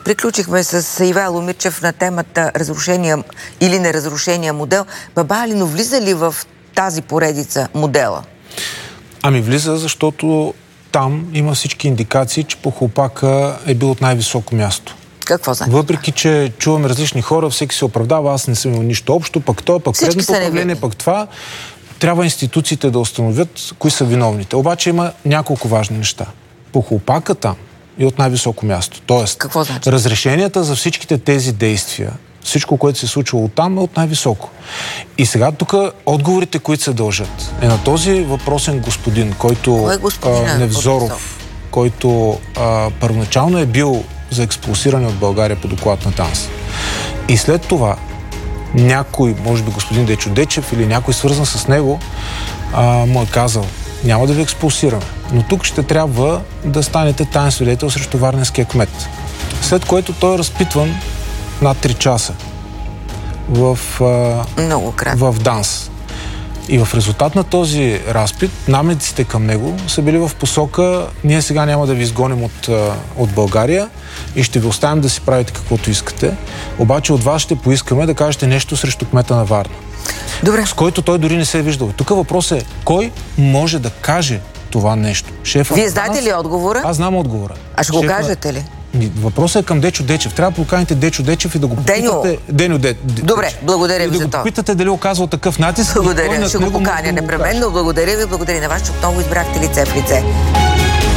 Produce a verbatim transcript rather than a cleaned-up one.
Приключихме с Ивайло Мирчев на темата разрушения или неразрушения модел. Баба Алино влиза ли в тази поредица модела? Ами влиза, защото там има всички индикации, че Похлупака е бил от най-високо място. Какво значи? Въпреки, че чуваме различни хора, всеки се оправдава, аз не съм имал нищо общо, пък той, пък предното управление, пък това. Трябва институциите да установят кои са виновните. Обаче има няколко важни неща. Похлупака там е от най-високо място. Тоест, какво значи? Разрешенията за всичките тези действия, всичко, което се е случвало там, е от най-високо. И сега тук отговорите, които се дължат, е на този въпросен господин, който е а, Невзоров, който а, първоначално е бил за експулсиране от България по доклад на ДАНС. И след това някой, може би господин Дечо Дечев или някой свързан с него, а, му е казал: няма да ви експулсираме, но тук ще трябва да станете таен свидетел срещу варненския кмет. След което той е разпитван над три часа в, а, в ДАНС. И в резултат на този разпит, намеците към него са били в посока: ние сега няма да ви изгоним от, от България и ще ви оставим да си правите каквото искате, обаче от вас ще поискаме да кажете нещо срещу кмета на Варна. Добре. С който той дори не се е виждал. Тук въпросът е: кой може да каже това нещо? Шефа. Вие знаете ли отговора? Аз знам отговора. А ще го кажете ли? Въпросът е към Дечо Дечев. Трябва да поканите Дечо Дечев и да го попитате... Деню. Деню Де... Добре, благодаря ви за това. И да го попитате дали оказва такъв натиск. Благодаря, ще го поканя непременно. Благодаря ви, благодаря на вас, че отново избрахте лице в лице.